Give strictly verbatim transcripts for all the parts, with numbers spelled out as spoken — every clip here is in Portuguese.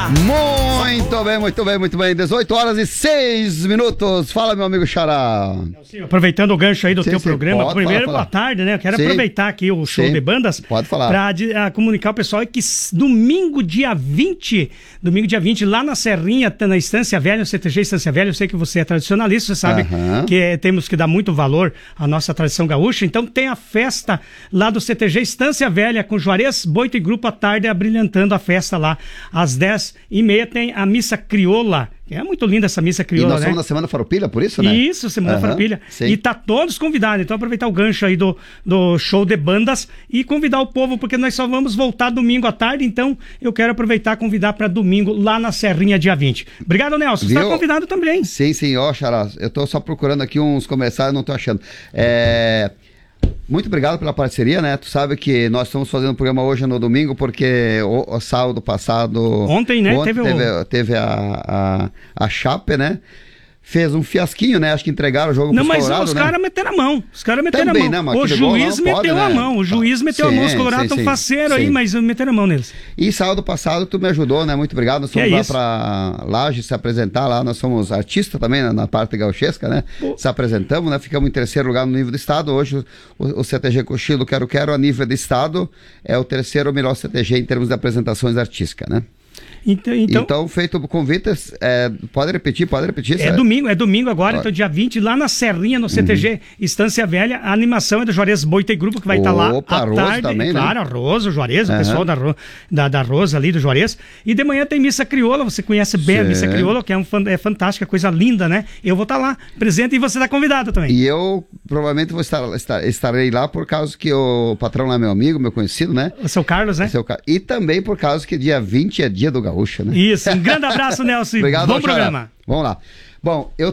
Muito bem, muito bem, muito bem. dezoito horas e seis minutos. Fala, meu amigo Xará. Sim, aproveitando o gancho aí do sim, teu sim, programa, pode, primeiro, fala, boa tarde, né? Eu quero sim, aproveitar aqui o show sim, de bandas pode falar. Para comunicar ao pessoal que domingo, dia vinte, domingo, dia vinte, lá na Serrinha, na Estância Velha, no C T G Estância Velha, eu sei que você é tradicionalista, você sabe uh-huh. que é, temos que dar muito valor à nossa tradição gaúcha, então tem a festa lá do C T G Estância Velha, com Juarez, Boito e Grupo à tarde, abrilhantando a festa lá. Às dez e meia tem a missa crioula. É muito linda essa missa crioula, né? E nós estamos na Semana Farroupilha, por isso, né? Isso, Semana uhum, Farroupilha. Sim. E tá todos convidados. Então aproveitar o gancho aí do, do show de bandas e convidar o povo, porque nós só vamos voltar domingo à tarde, então eu quero aproveitar e convidar para domingo lá na Serrinha, dia vinte. Obrigado, Nelson. Você está convidado também. Sim, sim. Ó, Xará, eu tô só procurando aqui uns comentários, não tô achando. É... Muito obrigado pela parceria, né? Tu sabe que nós estamos fazendo o programa hoje no domingo, porque o, o sábado passado... Ontem, né? Ontem teve teve, o... teve a, a, a Chape, né? Fez um fiasquinho, né? Acho que entregaram o jogo não, pros Colorado, né? Não, mas os né? caras meteram a mão. Os caras meteram Também, a mão. Né, o juiz não meteu pode, a né? mão. O juiz meteu sim, a mão. Os Colorados estão faceiros aí, mas meteram a mão neles. E sábado passado tu me ajudou, né? Muito obrigado. Nós fomos é lá isso? pra Laje se apresentar lá. Nós somos artistas também na, na parte gauchesca, né? Pô. Se apresentamos, né? Ficamos em terceiro lugar no nível do estado. Hoje o, o C T G Cochilo Quero Quero a nível do estado é o terceiro melhor C T G em termos de apresentações artísticas, né? Então, então, então, feito o convite, é, pode repetir, pode repetir. É sabe? domingo, é domingo agora, então dia vinte, lá na Serrinha, no C T G uhum. Estância Velha, a animação é do Juarez Boita e Grupo, que vai estar tá lá Opa, à Rosa tarde. Também, claro, né? a Rosa, o Juarez, uhum. o pessoal da, da, da Rosa ali, do Juarez. E de manhã tem Missa Crioula, você conhece bem Sim. a Missa Crioula, que é, um, é fantástica, coisa linda, né? Eu vou estar tá lá, presente, e você está convidado também. E eu provavelmente vou estar, estar, estarei lá por causa que o patrão lá é meu amigo, meu conhecido, né? O seu Carlos, né? O seu, e também por causa que dia vinte é dia do gaúcho, né? Isso. Um grande abraço, Nelson. Obrigado, bom programa. Vamos lá. Bom, eu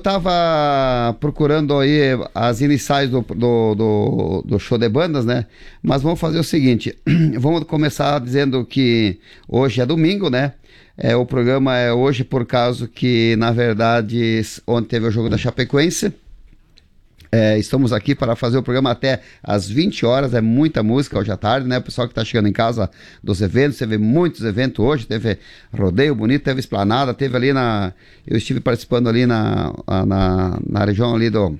tava procurando aí as iniciais do, do, do, do show de bandas, né? Mas vamos fazer o seguinte, vamos começar dizendo que hoje é domingo, né? É, o programa é hoje por causa que, na verdade, ontem teve o jogo da Chapecoense. É, estamos aqui para fazer o programa até às vinte horas, é muita música hoje à tarde, né? O pessoal que está chegando em casa dos eventos, você vê muitos eventos hoje, teve rodeio bonito, teve esplanada, teve ali na... Eu estive participando ali na, na, na região ali do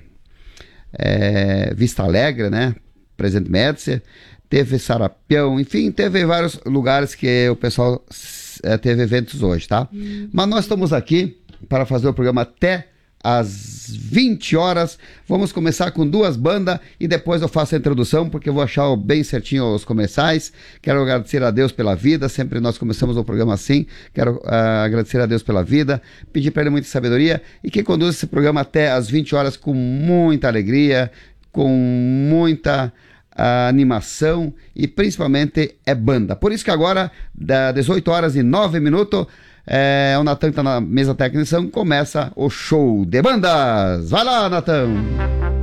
é, Vista Alegre, né? Presidente Médici, teve Sarapião, enfim, teve vários lugares que o pessoal é, teve eventos hoje, tá? Hum. Mas nós estamos aqui para fazer o programa até às vinte horas, vamos começar com duas bandas e depois eu faço a introdução, porque eu vou achar bem certinho os comerciais. Quero agradecer a Deus pela vida, sempre nós começamos o programa assim, quero uh, agradecer a Deus pela vida, pedir para Ele muita sabedoria e que conduza esse programa até às vinte horas com muita alegria, com muita uh, animação e principalmente é banda. Por isso que agora, das dezoito horas e nove minutos, É, o Natan está na mesa técnica, começa o show de bandas. Vai lá, Natan!